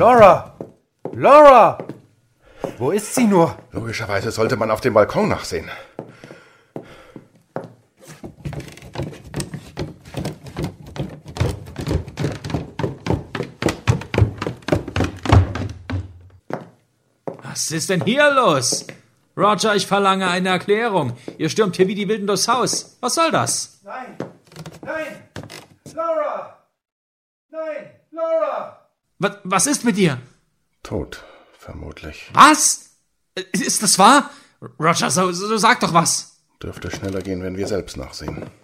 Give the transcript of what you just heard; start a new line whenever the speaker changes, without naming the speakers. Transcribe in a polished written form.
Laura! Laura! Wo ist sie nur?
Logischerweise sollte man auf dem Balkon nachsehen.
Was ist denn hier los? Roger, ich verlange eine Erklärung. Ihr stürmt hier wie die Wilden durchs Haus. Was soll das?
Nein! Nein! Laura! Nein! Laura!
Was ist mit dir?
Tot, vermutlich.
Was? Ist das wahr? Roger, so sag doch was.
Dürfte schneller gehen, wenn wir selbst nachsehen.